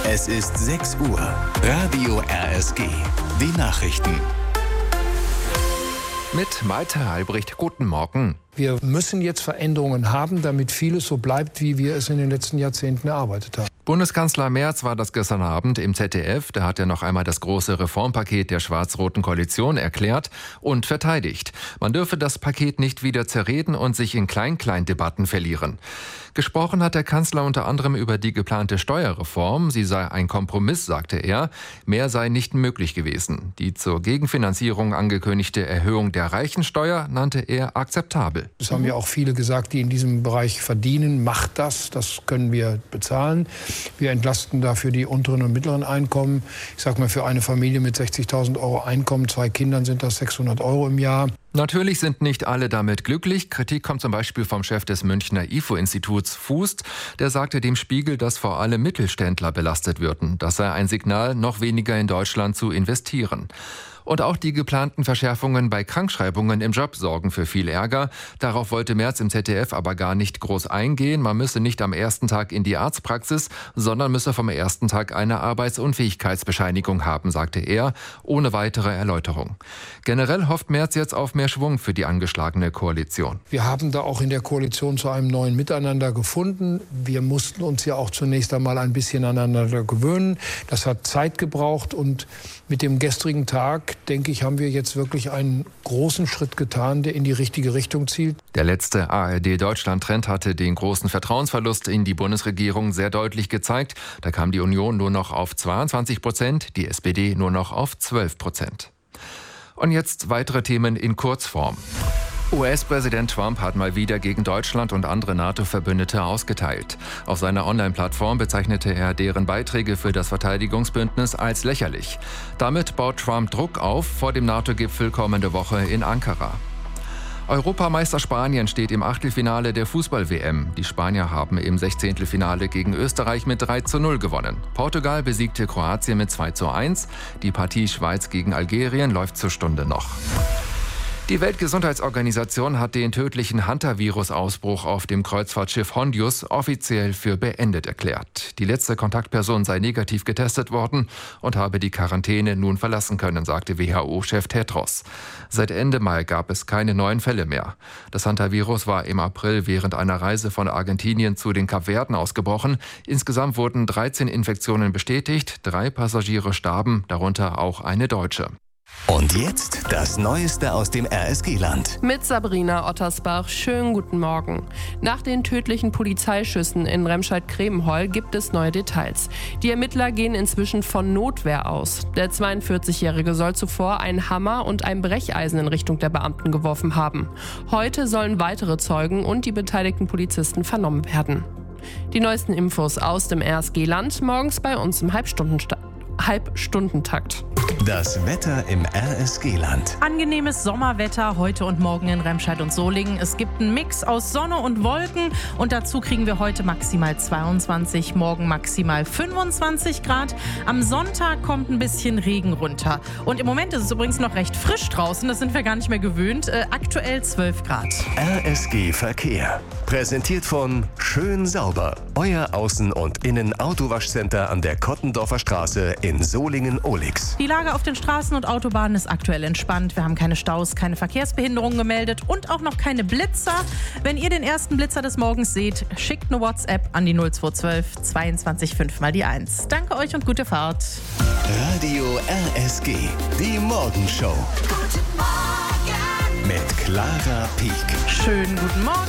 Es ist 6 Uhr. Radio RSG. Die Nachrichten. Mit Malte Albrecht, guten Morgen. Wir müssen jetzt Veränderungen haben, damit vieles so bleibt, wie wir es in den letzten Jahrzehnten erarbeitet haben. Bundeskanzler Merz war das gestern Abend im ZDF. Da hat er noch einmal das große Reformpaket der schwarz-roten Koalition erklärt und verteidigt. Man dürfe das Paket nicht wieder zerreden und sich in Klein-Klein-Debatten verlieren. Gesprochen hat der Kanzler unter anderem über die geplante Steuerreform. Sie sei ein Kompromiss, sagte er. Mehr sei nicht möglich gewesen. Die zur Gegenfinanzierung angekündigte Erhöhung der Reichensteuer nannte er akzeptabel. Das haben ja auch viele gesagt, die in diesem Bereich verdienen. Macht das können wir bezahlen. Wir entlasten dafür die unteren und mittleren Einkommen. Ich sage mal, für eine Familie mit 60.000 € Einkommen, 2 Kindern sind das 600 € im Jahr. Natürlich sind nicht alle damit glücklich. Kritik kommt zum Beispiel vom Chef des Münchner IFO-Instituts Fußt. Der sagte dem Spiegel, dass vor allem Mittelständler belastet würden. Das sei ein Signal, noch weniger in Deutschland zu investieren. Und auch die geplanten Verschärfungen bei Krankschreibungen im Job sorgen für viel Ärger. Darauf wollte Merz im ZDF aber gar nicht groß eingehen. Man müsse nicht am ersten Tag in die Arztpraxis, sondern müsse vom ersten Tag eine Arbeitsunfähigkeitsbescheinigung haben, sagte er, ohne weitere Erläuterung. Generell hofft Merz jetzt auf mehr Schwung für die angeschlagene Koalition. Wir haben da auch in der Koalition zu einem neuen Miteinander gefunden. Wir mussten uns ja auch zunächst einmal ein bisschen aneinander gewöhnen. Das hat Zeit gebraucht und mit dem gestrigen Tag, denke ich, haben wir jetzt wirklich einen großen Schritt getan, der in die richtige Richtung zielt. Der letzte ARD-Deutschland-Trend hatte den großen Vertrauensverlust in die Bundesregierung sehr deutlich gezeigt. Da kam die Union nur noch auf 22%, die SPD nur noch auf 12%. Und jetzt weitere Themen in Kurzform. US-Präsident Trump hat mal wieder gegen Deutschland und andere NATO-Verbündete ausgeteilt. Auf seiner Online-Plattform bezeichnete er deren Beiträge für das Verteidigungsbündnis als lächerlich. Damit baut Trump Druck auf vor dem NATO-Gipfel kommende Woche in Ankara. Europameister Spanien steht im Achtelfinale der Fußball-WM. Die Spanier haben im 16. gegen Österreich mit 3:0 gewonnen. Portugal besiegte Kroatien mit 2:1. Die Partie Schweiz gegen Algerien läuft zur Stunde noch. Die Weltgesundheitsorganisation hat den tödlichen Hantavirus-Ausbruch auf dem Kreuzfahrtschiff Hondius offiziell für beendet erklärt. Die letzte Kontaktperson sei negativ getestet worden und habe die Quarantäne nun verlassen können, sagte WHO-Chef Tedros. Seit Ende Mai gab es keine neuen Fälle mehr. Das Hantavirus war im April während einer Reise von Argentinien zu den Kapverden ausgebrochen. Insgesamt wurden 13 Infektionen bestätigt, 3 Passagiere starben, darunter auch eine Deutsche. Und jetzt das Neueste aus dem RSG-Land. Mit Sabrina Ottersbach. Schönen guten Morgen. Nach den tödlichen Polizeischüssen in Remscheid-Kremenhol gibt es neue Details. Die Ermittler gehen inzwischen von Notwehr aus. Der 42-Jährige soll zuvor einen Hammer und ein Brecheisen in Richtung der Beamten geworfen haben. Heute sollen weitere Zeugen und die beteiligten Polizisten vernommen werden. Die neuesten Infos aus dem RSG-Land morgens bei uns im Halbstundentakt. Das Wetter im RSG-Land. Angenehmes Sommerwetter heute und morgen in Remscheid und Solingen. Es gibt einen Mix aus Sonne und Wolken und dazu kriegen wir heute maximal 22, morgen maximal 25 Grad. Am Sonntag kommt ein bisschen Regen runter. Und im Moment ist es übrigens noch recht frisch draußen, das sind wir gar nicht mehr gewöhnt. Aktuell 12 Grad. RSG Verkehr. Präsentiert von Schön Sauber. Euer Außen- und Innen-Autowaschcenter an der Kottendorfer Straße in Solingen-Ohlix. Die Lage auf den Straßen und Autobahnen ist aktuell entspannt. Wir haben keine Staus, keine Verkehrsbehinderungen gemeldet und auch noch keine Blitzer. Wenn ihr den ersten Blitzer des Morgens seht, schickt eine WhatsApp an die 0212 22 5 mal die 1. Danke euch und gute Fahrt. Radio RSG, die Morgenshow. Guten Morgen mit Clara Pieck. Schönen guten Morgen.